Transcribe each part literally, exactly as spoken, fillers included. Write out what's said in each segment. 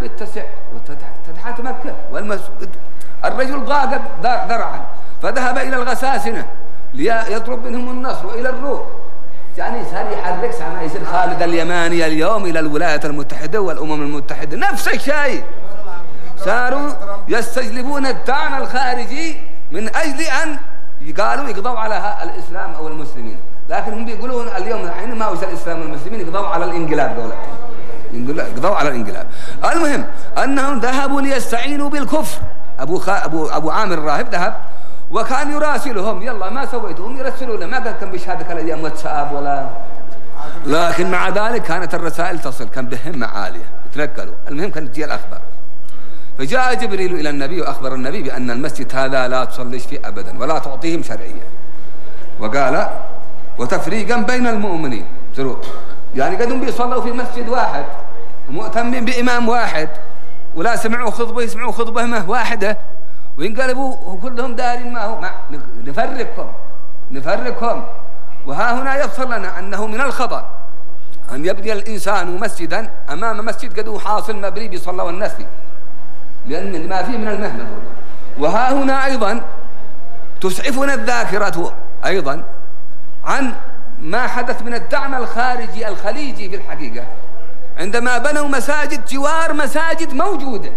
بيتسع وفتحت مكة والمسجد. الرجل ضاق درعا فذهب إلى الغساسنة ليطلب منهم النصر وإلى الروم، يعني صار يحرك ما يصير خالد اليماني اليوم إلى الولايات المتحدة والأمم المتحدة نفس الشيء. صاروا يستجلبون الدعم الخارجي من أجل أن قالوا يقضوا على الإسلام أو المسلمين، لكن هم بيقولون اليوم حين ما وصل الإسلام والمسلمين يقضوا على الانقلاب دولتهم، يقضوا على الانقلاب. المهم أنهم ذهبوا ليستعينوا بالكفر. أبو, خا أبو, أبو عامر الراهب ذهب وكان يراسلهم، يلا ما سويتهم يرسلوا له، ما قال كان بشهادك الأيام واتساب ولا، لكن مع ذلك كانت الرسائل تصل، كان بهمة عالية يتنقلوا. المهم كانت تجي الأخبار. فجاء جبريل إلى النبي وأخبر النبي بأن المسجد هذا لا تصليش فيه أبدا ولا تعطيهم شرعية، وقال وتفريقا بين المؤمنين، يعني قدهم بيصلوا في مسجد واحد ومؤتمين بإمام واحد ولا سمعوا خطبة يسمعوا خطبة واحدة وينقلبوا كلهم دارين ما هو، نفرقكم نفرقكم. وها هنا يظهر لنا أنه من الخطأ أن يبني الإنسان مسجدا أمام مسجد قد هو حاصل مبني بيصلوا الناس فيه، لأن ما فيه من المهنة. وها هنا أيضا تسعفنا الذاكرة أيضا عن ما حدث من الدعم الخارجي الخليجي في الحقيقة عندما بنوا مساجد جوار مساجد موجودة.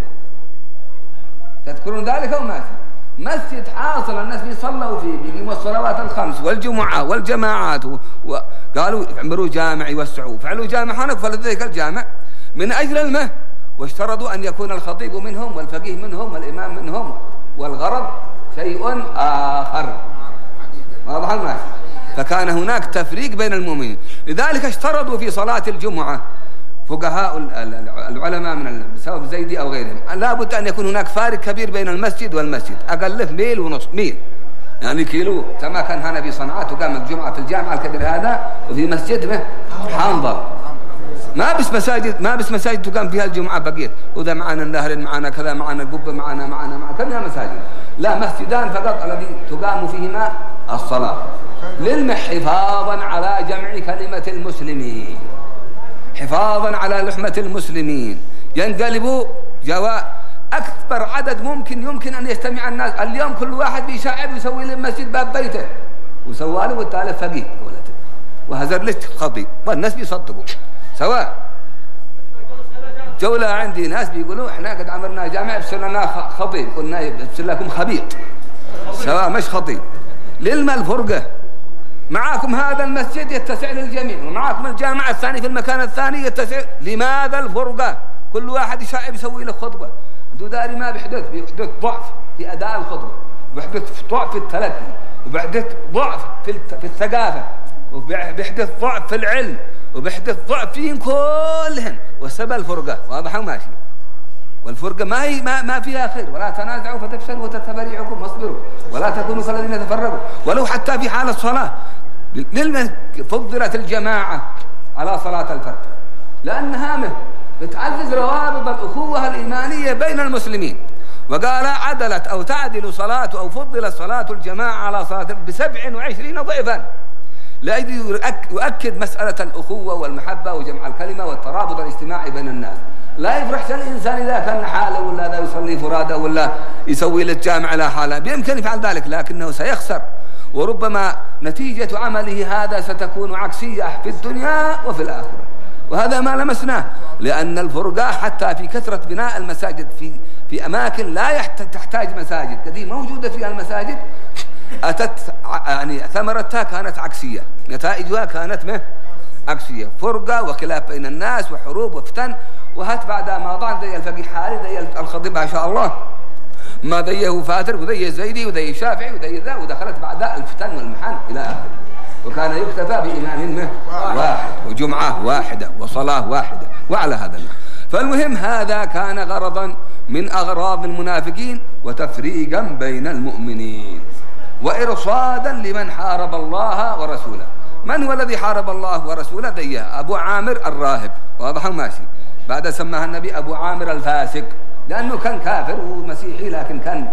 تذكرون ذلك أو ما في؟ مسجد حاصل الناس بيصلوا فيه بيقيموا الصلوات الخمس والجمعة والجماعات، وقالوا اعملوا جامع يوسعوا، فعلوا جامع هناك فلذلك الجامع من أجل المه، واشترطوا أن يكون الخطيب منهم والفقيه منهم والإمام منهم، والغرض شيء آخر. واضح المعنى؟ فكان هناك تفريق بين المؤمنين. لذلك اشترطوا في صلاة الجمعة فقهاء العلماء من بسبب زيدي أو غيرهم لا بد أن يكون هناك فارق كبير بين المسجد والمسجد، أقله ميل ونص، ميل يعني كيلو، كما كان هنا في صنعاء تقام الجمعة في الجامع الكبير هذا وفي مسجد حنظل، ما بس مساجد ما بس مساجد تقام فيها الجمعة بقيت، وذا معنا النهر معنا كذا معنا القبة معنا معنا معنا كم مساجد، لا مسجدان فقط الذي تقام فيهما الصلاة للمح حفاظا على جمع كلمة المسلمين، حفاظا على لحمة المسلمين. ينقلبوا جواء أكبر عدد ممكن يمكن أن يجتمع الناس. اليوم كل واحد بيشعب ويسوي له مسجد باب بيته وسوى له والتالف فقيه وهزر له خطيب والناس بيصدقوا سواء. جولة عندي ناس بيقولوا احنا قد عمرنا جامع بصير لنا خطيب، قلنا بصير لكم خبيط سواء مش خطيب. للما الفرقة؟ معاكم هذا المسجد يتسع للجميع ومعاكم الجامع الثاني في المكان الثاني يتسع، لماذا الفرقة؟ كل واحد يشعب يسوي له خطبة، دو داري ما بيحدث بيحدث ضعف في أداء الخطبة، وبيحدث ضعف في التلقي، وبيحدث ضعف في في الثقافة، وبيحدث ضعف في العلم، وبيحدث ضعف فيهم كلهن، والسبب الفرقة. واضح وماشي؟ والفرقة ما هي ما, ما فيها خير، ولا تنازعوا فتفشلوا وتذهب ريحكم واصبروا ولا تكونوا كالذين تفرقوا. ولو حتى في حال الصلاة للمن فضلت الجماعة على صلاة الفرد لأنها مه بتعزز روابط الأخوة الإيمانية بين المسلمين. وقال عدلت أو تعدل صلاة أو فضلت صلاة الجماعة على صلاة بسبع وعشرين ضعفا، لأجل يؤكد مسألة الأخوة والمحبة وجمع الكلمة والترابط الاجتماعي بين الناس. لا يفرحش الإنسان إذا كان حاله ولا ذا يصلي فرادة ولا يسوي للجامع على حاله، بيمكن يفعل ذلك لكنه سيخسر، وربما نتيجة عمله هذا ستكون عكسية في الدنيا وفي الآخرة. وهذا ما لمسناه، لأن الفرقة حتى في كثرة بناء المساجد في في أماكن لا تحتاج مساجد كذي موجودة فيها المساجد أتت يعني ثمرتها كانت عكسية، نتائجها كانت مه عكسية، فرقة وخلاف بين الناس وحروب وفتن. وهات بعد ما ضاع ذي الفقيه حالي ذي الخطيب ما شاء الله ما ذيه فاتر وذي زيدي وذي شافعي وذي ذا، ودخلت بعد الفتن والمحن إلى آخره. وكان يكتفى بإمام واحد وجمعة واحدة وصلاة واحدة وعلى هذا المعنى. فالمهم هذا كان غرضا من أغراض المنافقين وتفريقا بين المؤمنين وإرصادا لمن حارب الله ورسوله. من هو الذي حارب الله ورسوله؟ ديه أبو عامر الراهب. واضح ماشي؟ بعد سماها النبي أبو عامر الفاسق لأنه كان كافر ومسيحي لكن كان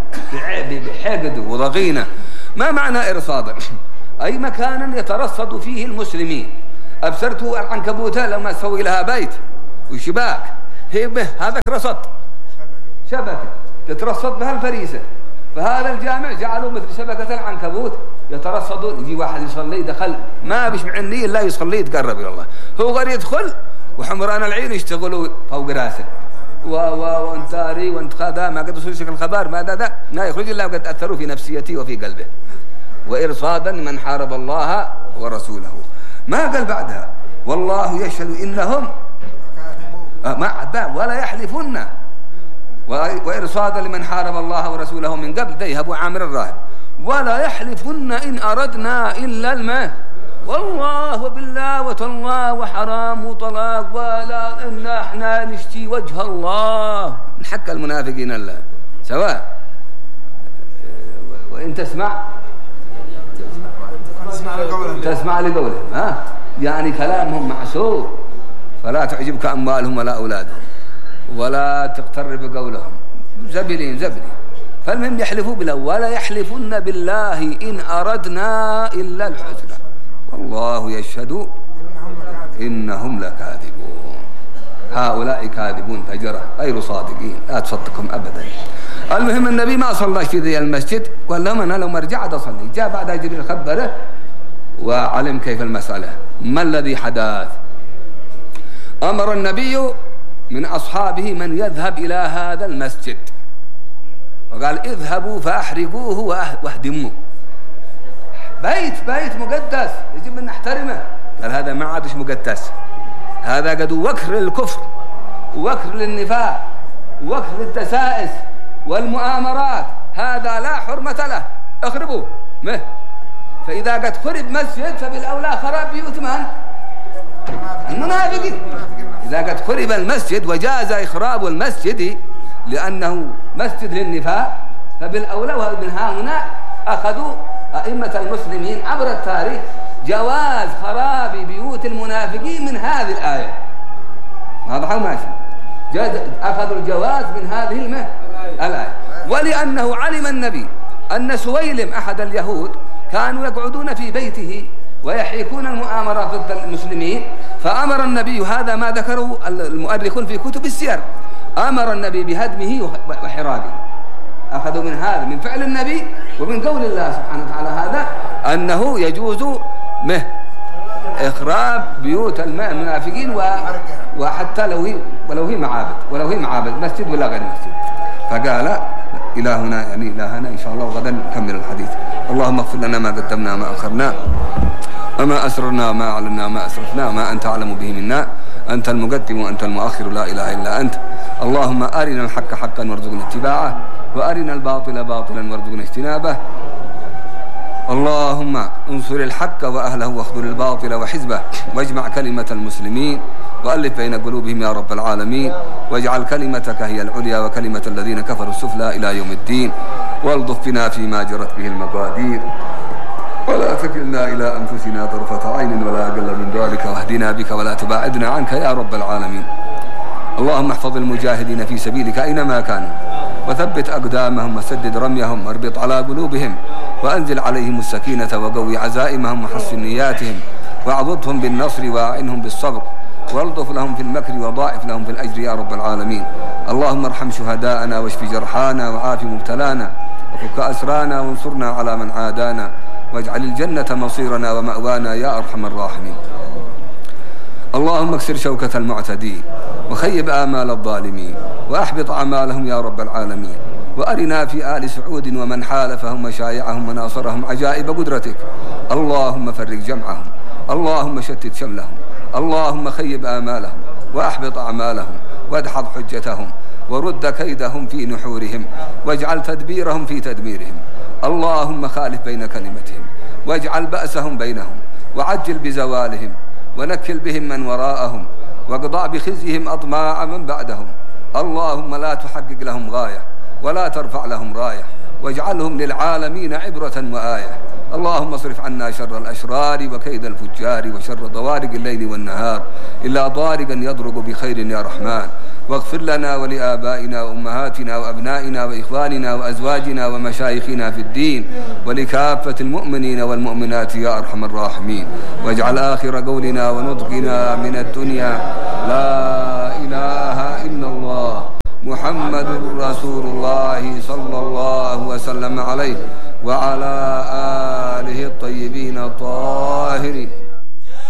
بحقد وضغينة. ما معنى إرصادا؟ أي مكانا يترصد فيه المسلمين. أبصرتوا العنكبوتة لما تسوي لها بيت وشباك هي به هذاك رصد شبكة تترصد بها الفريسة. فهذا الجامع جعلوا مثل شبكة العنكبوت يترصدون. يجي واحد يصلي دخل ما بيش معني إلا يصلي يتقرب إلى الله. هو غير يدخل وحمران العين يشتغلوا فوق راسه و و وانت ري وانت خدا ما قد وصل شكل الخبر ما ده ده لا يخرج إلا وقد أثروا في نفسيته وفي قلبه. وإرصادا من حارب الله ورسوله. ما قال بعدها والله يشهد إنهم ما عدا ولا يحلفن. وإرصادا لمن حارب الله ورسوله من قبل ده أبو عامر الراهب. ولا يحلفن إن أردنا إلا الماء والله وبالله وتالله وحرام وطلاق ولا إن احنا نشتي وجه الله. نحك المنافقين الله سواء. وإن تسمع تسمع لقولهم ها يعني كلامهم معسور. فلا تعجبك أموالهم ولا أولادهم ولا تغتر بقولهم زبلين زبلين. فالمهم يحلفوا بالله ولا يحلفن بالله إن أردنا إلا الحسنى والله يشهد إنهم لكاذبون. هؤلاء كاذبون فجرة غير صادقين لا تصدقهم أبدا. المهم النبي ما صلى في ذي المسجد قال لهم أنا لو ما رجعت أصلي. جاء بعدها جبريل خبره وعلم كيف المسألة. ما الذي حدث؟ أمر النبي من أصحابه من يذهب إلى هذا المسجد وقال اذهبوا فأحرقوه واهدموه. بيت بيت مقدس يجب أن نحترمه. قال هذا ما عادش مقدس. هذا قد وكر الكفر ووكر للنفاق ووكر للتسائس والمؤامرات. هذا لا حرمة له. اخربوه مه. فإذا قد خرب مسجد فبالأولى خراب بيوت من؟ المنافقين. إذا قد خرب المسجد وجاز إخراب المسجد لأنه مسجد للنفاق فبالأولى. ومن هنا أخذوا أئمة المسلمين عبر التاريخ جواز خراب بيوت المنافقين من هذه الآية. واضح ماشي. أخذوا الجواز من هذه الآية. ولأنه علم النبي أن سويلم أحد اليهود كانوا يقعدون في بيته ويحيكون المؤامرات ضد المسلمين. فأمر النبي هذا ما ذكره المؤرخون في كتب السير. أمر النبي بهدمه وحراقه. أخذوا من هذا من فعل النبي ومن قول الله سبحانه وتعالى هذا أنه يجوز مه إخراب بيوت المنافقين وحتى لو هي ولو هي معابد ولو هي معابد مسجد ولا غير مسجد. فقال إلى هنا يعني إلى هنا إن شاء الله وغدا نكمل الحديث. اللهم اغفر لنا ما قدمنا ما أخرنا وما أسررنا ما أعلنا ما أسرفنا ما أنت أعلم به منا. أنت المقدم وأنت المؤخر لا إله إلا أنت. اللهم أرنا الحق حقا وارزقنا اتباعه وأرنا الباطل باطلا وارزقنا اجتنابه. اللهم انصر الحق وأهله واخذل الباطل وحزبه واجمع كلمة المسلمين وألف بين قلوبهم يا رب العالمين. واجعل كلمتك هي العليا وكلمة الذين كفروا السفلى إلى يوم الدين. والطف بنا فيما جرت به المقادير ولا تكلنا إلى أنفسنا طرفة عين ولا أقل من ذلك. واهدنا بك ولا تباعدنا عنك يا رب العالمين. اللهم احفظ المجاهدين في سبيلك أينما كانوا وثبت أقدامهم وسدد رميهم واربط على قلوبهم وأنزل عليهم السكينة وقوي عزائمهم وحسن نياتهم واعضدهم بالنصر واعنهم بالصبر والطف لهم في المكر وضاعف لهم في الأجر يا رب العالمين. اللهم ارحم شهداءنا واشف جرحانا وعاف مبتلانا وفك أسرانا وانصرنا على من عادانا واجعل الجنة مصيرنا ومأوانا يا أرحم الراحمين. اللهم اكسر شوكة المعتدين وخيب آمال الظالمين وأحبط أعمالهم يا رب العالمين. وأرنا في آل سعود ومن حالفهم وشايعهم وناصرهم عجائب قدرتك. اللهم فرق جمعهم. اللهم شتت شملهم. اللهم خيب آمالهم وأحبط أعمالهم وادحض حجتهم ورد كيدهم في نحورهم واجعل تدبيرهم في تدميرهم. اللهم خالف بين كلمتهم واجعل بأسهم بينهم وعجل بزوالهم ونكل بهم من وراءهم واقضع بخزيهم أطماع من بعدهم. اللهم لا تحقق لهم غاية ولا ترفع لهم راية واجعلهم للعالمين عبرة وآية. اللهم اصرف عنا شر الأشرار وكيد الفجار وشر ضوارق الليل والنهار إلا ضارقا يضرب بخير يا رحمن. واغفر لنا ولآبائنا وأمهاتنا وأبنائنا وإخواننا وأزواجنا ومشايخنا في الدين ولكافة المؤمنين والمؤمنات يا أرحم الراحمين. واجعل آخر قولنا ونطقنا من الدنيا لا إله إلا الله محمد رسول الله صلى الله وسلم عليه وعلى آله الطيبين الطاهرين.